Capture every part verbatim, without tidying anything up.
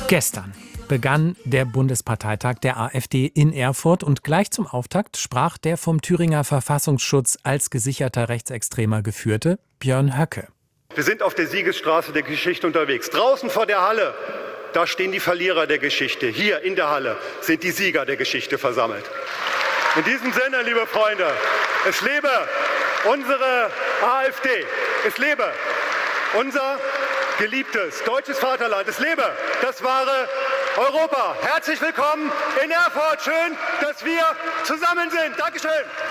Gestern begann der Bundesparteitag der AfD in Erfurt und gleich zum Auftakt sprach der vom Thüringer Verfassungsschutz als gesicherter Rechtsextremer geführte Björn Höcke. Wir sind auf der Siegesstraße der Geschichte unterwegs. Draußen vor der Halle, da stehen die Verlierer der Geschichte. Hier in der Halle sind die Sieger der Geschichte versammelt. In diesem Sinne, liebe Freunde, es lebe unsere AfD. Es lebe unser geliebtes deutsches Vaterland. Es lebe das wahre Europa. Herzlich willkommen in Erfurt. Schön, dass wir zusammen sind. Dankeschön.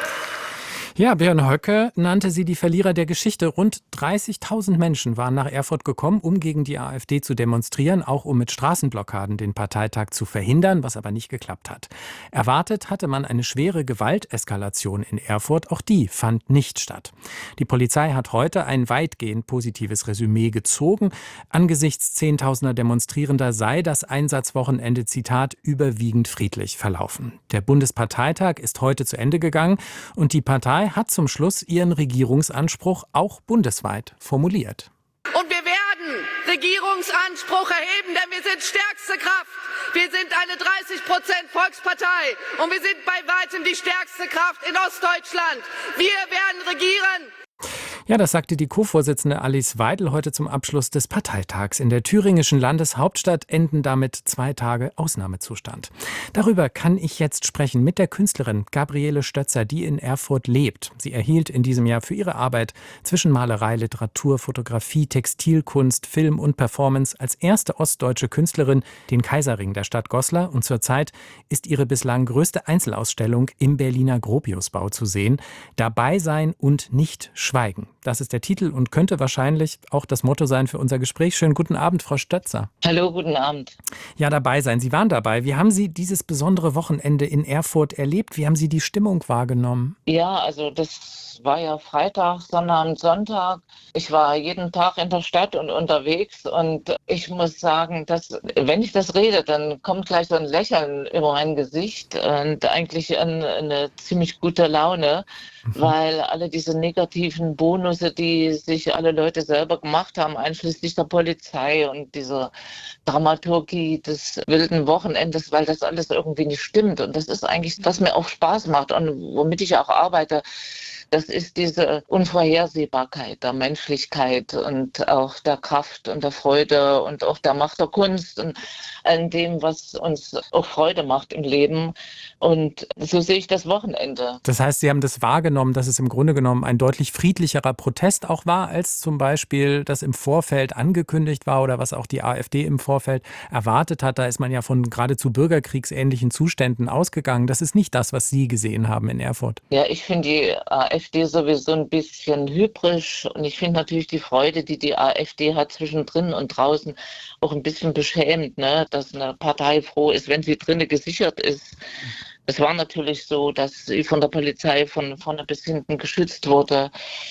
Ja, Björn Höcke nannte sie die Verlierer der Geschichte. Rund dreißigtausend Menschen waren nach Erfurt gekommen, um gegen die AfD zu demonstrieren, auch um mit Straßenblockaden den Parteitag zu verhindern, was aber nicht geklappt hat. Erwartet hatte man eine schwere Gewalteskalation in Erfurt, auch die fand nicht statt. Die Polizei hat heute ein weitgehend positives Resümee gezogen. Angesichts zehntausender Demonstrierender sei das Einsatzwochenende, Zitat, überwiegend friedlich verlaufen. Der Bundesparteitag ist heute zu Ende gegangen und die Partei hat zum Schluss ihren Regierungsanspruch auch bundesweit formuliert. Und wir werden Regierungsanspruch erheben, denn wir sind stärkste Kraft. Wir sind eine dreißig Prozent Volkspartei und wir sind bei weitem die stärkste Kraft in Ostdeutschland. Wir werden regieren. Ja, das sagte die Co-Vorsitzende Alice Weidel heute zum Abschluss des Parteitags. In der thüringischen Landeshauptstadt enden damit zwei Tage Ausnahmezustand. Darüber kann ich jetzt sprechen mit der Künstlerin Gabriele Stötzer, die in Erfurt lebt. Sie erhielt in diesem Jahr für ihre Arbeit zwischen Malerei, Literatur, Fotografie, Textilkunst, Film und Performance als erste ostdeutsche Künstlerin den Kaiserring der Stadt Goslar. Und zurzeit ist ihre bislang größte Einzelausstellung im Berliner Gropiusbau zu sehen. Dabei sein und nicht schweigen. Das ist der Titel und könnte wahrscheinlich auch das Motto sein für unser Gespräch. Schönen guten Abend, Frau Stötzer. Hallo, guten Abend. Ja, dabei sein. Sie waren dabei. Wie haben Sie dieses besondere Wochenende in Erfurt erlebt? Wie haben Sie die Stimmung wahrgenommen? Ja, also das war ja Freitag, Sonnabend, Sonntag. Ich war jeden Tag in der Stadt und unterwegs und ich muss sagen, dass wenn ich das rede, dann kommt gleich so ein Lächeln über mein Gesicht und eigentlich eine, eine ziemlich gute Laune, mhm. weil alle diese negativen Bonusse, die sich alle Leute selber gemacht haben, einschließlich der Polizei und diese Dramaturgie des wilden Wochenendes, weil das alles irgendwie nicht stimmt. Und das ist eigentlich, was mir auch Spaß macht und womit ich auch arbeite. Das ist diese Unvorhersehbarkeit der Menschlichkeit und auch der Kraft und der Freude und auch der Macht der Kunst und an dem, was uns auch Freude macht im Leben. Und so sehe ich das Wochenende. Das heißt, Sie haben das wahrgenommen, dass es im Grunde genommen ein deutlich friedlicherer Protest auch war, als zum Beispiel das im Vorfeld angekündigt war oder was auch die AfD im Vorfeld erwartet hat. Da ist man ja von geradezu bürgerkriegsähnlichen Zuständen ausgegangen. Das ist nicht das, was Sie gesehen haben in Erfurt. Ja, ich finde die AfD sowieso ein bisschen hybrisch und ich finde natürlich die Freude, die die AfD hat zwischendrin und draußen, auch ein bisschen beschämend, ne? Dass eine Partei froh ist, wenn sie drinnen gesichert ist. Es war natürlich so, dass sie von der Polizei von vorne bis hinten geschützt wurde.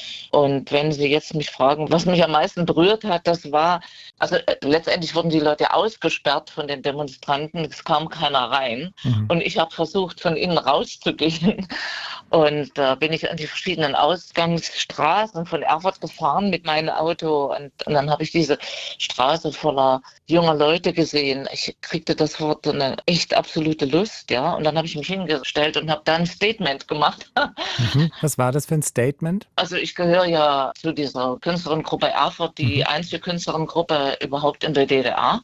Und wenn Sie jetzt mich fragen, was mich am meisten berührt hat, das war, also äh, letztendlich wurden die Leute ausgesperrt von den Demonstranten, es kam keiner rein. Mhm. Und ich habe versucht, von innen rauszugehen. Und da äh, bin ich an die verschiedenen Ausgangsstraßen von Erfurt gefahren mit meinem Auto. Und, und dann habe ich diese Straße voller junger Leute gesehen. Ich kriegte das Wort eine echt absolute Lust, ja. Und dann habe ich mich hingestellt und habe da ein Statement gemacht. Mhm. Was war das für ein Statement? Also ich gehöre ja zu dieser Künstlerinnengruppe Erfurt, die mhm. einzige Künstlerinnengruppe überhaupt in der D D R,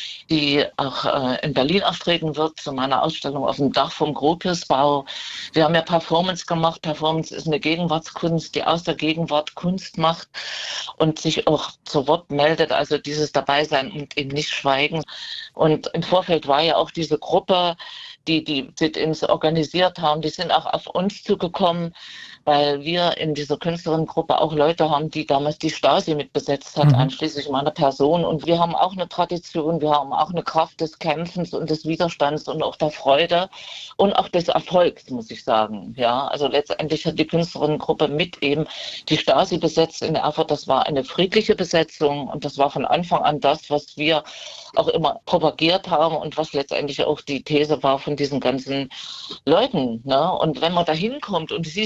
die auch äh, in Berlin auftreten wird, zu meiner Ausstellung auf dem Dach vom Gropiusbau. Wir haben ja Performance gemacht. Performance ist eine Gegenwartskunst, die aus der Gegenwart Kunst macht und sich auch zu Wort meldet, also dieses Dabeisein und eben nicht schweigen. Und im Vorfeld war ja auch diese Gruppe, die die Sit-ins organisiert haben, die sind auch auf uns zugekommen, weil wir in dieser Künstlerinnengruppe auch Leute haben, die damals die Stasi mitbesetzt hat, mhm. einschließlich meiner Person. Und wir haben auch eine Tradition, wir haben auch eine Kraft des Kämpfens und des Widerstands und auch der Freude und auch des Erfolgs, muss ich sagen. Ja, also letztendlich hat die Künstlerinnengruppe mit eben die Stasi besetzt in Erfurt. Das war eine friedliche Besetzung und das war von Anfang an das, was wir auch immer propagiert haben und was letztendlich auch die These war von diesen ganzen Leuten. Ne? Und wenn man da hinkommt und du siehst eine Straße,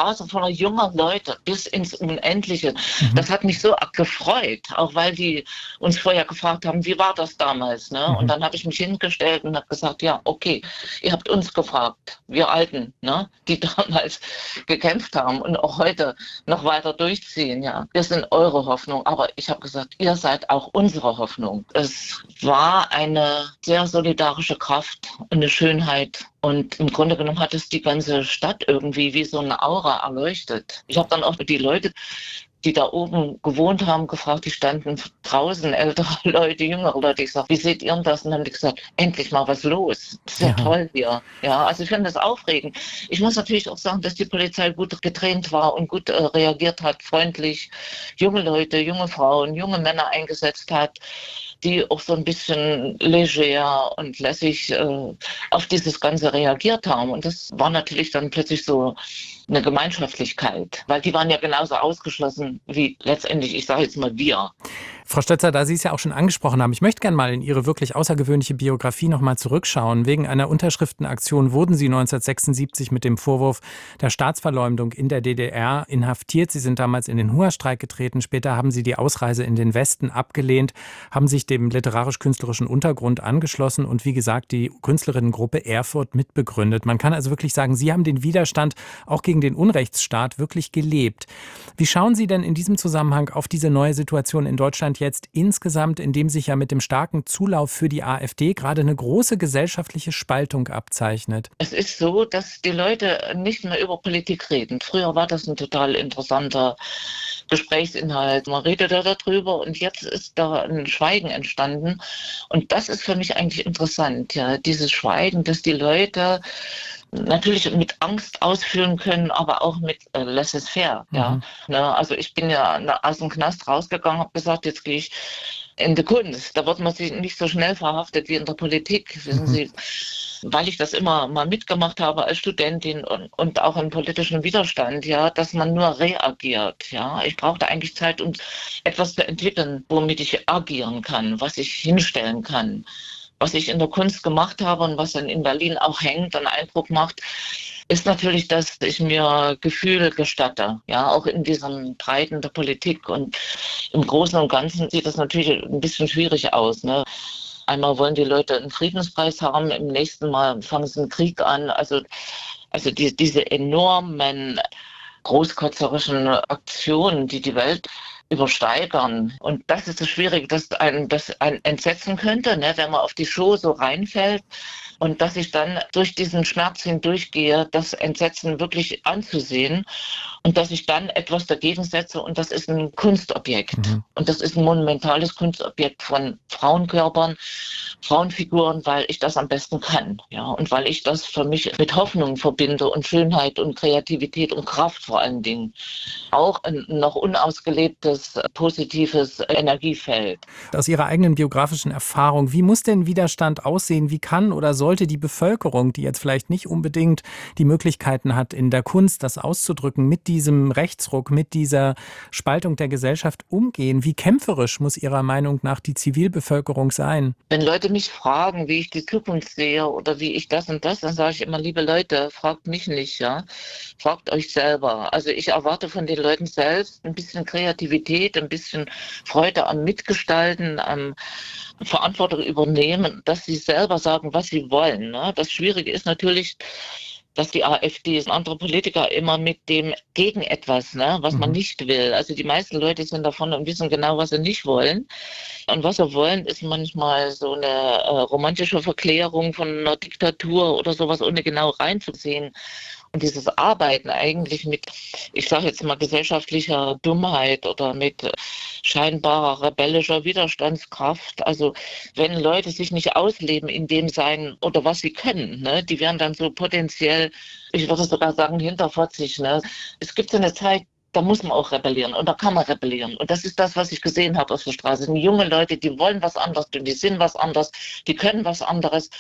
Straße voller junger Leute bis ins Unendliche. Mhm. Das hat mich so gefreut, auch weil die uns vorher gefragt haben, wie war das damals? Ne? Mhm. Und dann habe ich mich hingestellt und habe gesagt, ja, okay, ihr habt uns gefragt, wir Alten, ne? Die damals gekämpft haben und auch heute noch weiter durchziehen. Ja, wir sind eure Hoffnung, aber ich habe gesagt, ihr seid auch unsere Hoffnung. Es war eine sehr solidarische Kraft und eine Schönheit. Und im Grunde genommen hat es die ganze Stadt irgendwie wie so eine Aura erleuchtet. Ich habe dann auch die Leute, die da oben gewohnt haben, gefragt, die standen draußen, ältere Leute, jüngere Leute. Ich sage, wie seht ihr das? Und dann haben die gesagt, endlich mal was los. Das ist ja, Ja. toll hier. Ja, also ich finde das aufregend. Ich muss natürlich auch sagen, dass die Polizei gut getraint war und gut äh, reagiert hat, freundlich, junge Leute, junge Frauen, junge Männer eingesetzt hat, die auch so ein bisschen leger und lässig äh, auf dieses Ganze reagiert haben. Und das war natürlich dann plötzlich so eine Gemeinschaftlichkeit, weil die waren ja genauso ausgeschlossen wie letztendlich, ich sage jetzt mal, wir. Frau Stötzer, da Sie es ja auch schon angesprochen haben, ich möchte gerne mal in Ihre wirklich außergewöhnliche Biografie noch mal zurückschauen. Wegen einer Unterschriftenaktion wurden Sie neunzehnhundertsechsundsiebzig mit dem Vorwurf der Staatsverleumdung in der D D R inhaftiert. Sie sind damals in den Hungerstreik getreten. Später haben Sie die Ausreise in den Westen abgelehnt, haben sich dem literarisch-künstlerischen Untergrund angeschlossen und wie gesagt die Künstlerinnengruppe Erfurt mitbegründet. Man kann also wirklich sagen, Sie haben den Widerstand auch gegen den Unrechtsstaat wirklich gelebt. Wie schauen Sie denn in diesem Zusammenhang auf diese neue Situation in Deutschland jetzt insgesamt, in dem sich ja mit dem starken Zulauf für die AfD gerade eine große gesellschaftliche Spaltung abzeichnet? Es ist so, dass die Leute nicht mehr über Politik reden. Früher war das ein total interessanter Gesprächsinhalt. Man redet da darüber und jetzt ist da ein Schweigen entstanden. Und das ist für mich eigentlich interessant, ja, dieses Schweigen, dass die Leute natürlich mit Angst ausfüllen können, aber auch mit äh, laissez-faire. Mhm. Ja. Ne, also ich bin ja aus dem Knast rausgegangen, habe gesagt, jetzt gehe ich in die Kunst. Da wird man sich nicht so schnell verhaftet wie in der Politik, wissen Mhm. Sie. Weil ich das immer mal mitgemacht habe als Studentin und, und auch im politischen Widerstand, ja, dass man nur reagiert. Ja. Ich brauchte eigentlich Zeit, um etwas zu entwickeln, womit ich agieren kann, was ich hinstellen kann. Was ich in der Kunst gemacht habe und was dann in Berlin auch hängt und Eindruck macht, ist natürlich, dass ich mir Gefühle gestatte, ja, auch in diesen Breiten der Politik. Und im Großen und Ganzen sieht das natürlich ein bisschen schwierig aus, ne? Einmal wollen die Leute einen Friedenspreis haben, im nächsten Mal fangen sie einen Krieg an. Also, also die, diese enormen großkotzerischen Aktionen, die die Welt übersteigern. Und das ist das Schwierige, dass einen das einen entsetzen könnte, ne, wenn man auf die Show so reinfällt. Und dass ich dann durch diesen Schmerz hindurchgehe, das Entsetzen wirklich anzusehen und dass ich dann etwas dagegen setze und das ist ein Kunstobjekt. Mhm. Und das ist ein monumentales Kunstobjekt von Frauenkörpern, Frauenfiguren, weil ich das am besten kann. Ja, und weil ich das für mich mit Hoffnung verbinde und Schönheit und Kreativität und Kraft vor allen Dingen. Auch ein noch unausgelebtes, positives Energiefeld. Aus Ihrer eigenen biografischen Erfahrung, wie muss denn Widerstand aussehen? Wie kann oder sollte die Bevölkerung, die jetzt vielleicht nicht unbedingt die Möglichkeiten hat, in der Kunst das auszudrücken, mit diesem Rechtsruck, mit dieser Spaltung der Gesellschaft umgehen? Wie kämpferisch muss Ihrer Meinung nach die Zivilbevölkerung sein? Wenn Leute mich fragen, wie ich die Zukunft sehe oder wie ich das und das, dann sage ich immer, liebe Leute, fragt mich nicht, ja. Fragt euch selber. Also ich erwarte von den Leuten selbst ein bisschen Kreativität, ein bisschen Freude am Mitgestalten, am Verantwortung übernehmen, dass sie selber sagen, was sie wollen. Ne? Das Schwierige ist natürlich, dass die AfD und andere Politiker immer mit dem gegen etwas, ne, was man Mhm. nicht will. Also die meisten Leute sind davon und wissen genau, was sie nicht wollen. Und was sie wollen, ist manchmal so eine äh, romantische Verklärung von einer Diktatur oder sowas, ohne genau reinzusehen. Und dieses Arbeiten eigentlich mit, ich sage jetzt mal, gesellschaftlicher Dummheit oder mit äh, scheinbarer rebellischer Widerstandskraft. Also wenn Leute sich nicht ausleben in dem Sein oder was sie können, ne, die werden dann so potenziell, ich würde sogar sagen, hinterfotzig. Ne. Es gibt so eine Zeit, da muss man auch rebellieren und da kann man rebellieren. Und das ist das, was ich gesehen habe auf der Straße. Das sind junge Leute, die wollen was anderes, die sind was anderes, die können was anderes.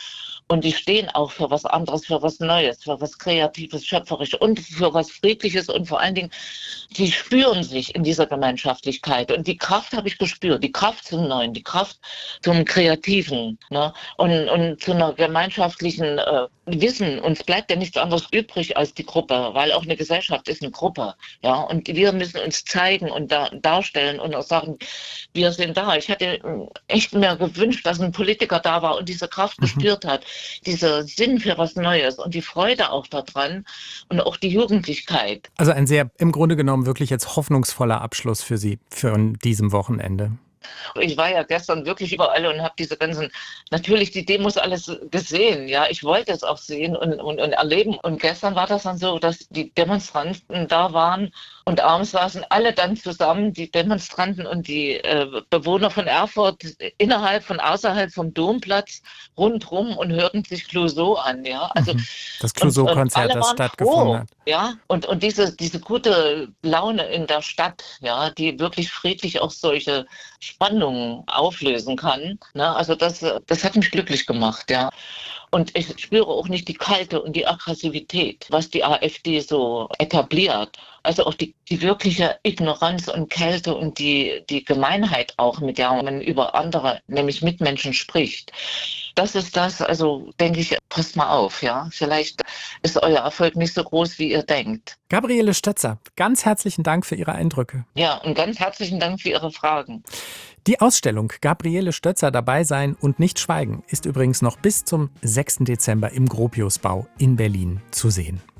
Und die stehen auch für was anderes, für was Neues, für was Kreatives, Schöpferisches und für was Friedliches. Und vor allen Dingen, die spüren sich in dieser Gemeinschaftlichkeit. Und die Kraft habe ich gespürt, die Kraft zum Neuen, die Kraft zum Kreativen, ne? und, und zu einer gemeinschaftlichen äh, Wissen. Uns bleibt ja nichts anderes übrig als die Gruppe, weil auch eine Gesellschaft ist eine Gruppe. Ja? Und wir müssen uns zeigen und da, darstellen und auch sagen, wir sind da. Ich hätte echt mir gewünscht, dass ein Politiker da war und diese Kraft mhm. gespürt hat, dieser Sinn für was Neues und die Freude auch daran und auch die Jugendlichkeit. Also ein sehr, im Grunde genommen wirklich jetzt hoffnungsvoller Abschluss für Sie, für an diesem Wochenende. Ich war ja gestern wirklich überall und habe diese ganzen, natürlich die Demos alles gesehen. Ja, ich wollte es auch sehen und, und, und erleben. Und gestern war das dann so, dass die Demonstranten da waren und abends saßen alle dann zusammen, die Demonstranten und die äh, Bewohner von Erfurt, innerhalb von außerhalb vom Domplatz rundrum und hörten sich Clouseau an. Ja, also das Clouseau-Konzert, das stattgefunden froh, hat. Ja, und, und diese, diese gute Laune in der Stadt, ja, die wirklich friedlich auch solche Spannungen auflösen kann. Ne? Also das, das hat mich glücklich gemacht, ja. Und ich spüre auch nicht die Kälte und die Aggressivität, was die AfD so etabliert. Also auch die, die wirkliche Ignoranz und Kälte und die, die Gemeinheit auch, mit der man über andere, nämlich Mitmenschen spricht. Das ist das, also denke ich, passt mal auf, ja. Vielleicht ist euer Erfolg nicht so groß, wie ihr denkt. Gabriele Stötzer, ganz herzlichen Dank für Ihre Eindrücke. Ja, und ganz herzlichen Dank für Ihre Fragen. Die Ausstellung Gabriele Stötzer dabei sein und nicht schweigen ist übrigens noch bis zum sechsten Dezember im Gropiusbau in Berlin zu sehen.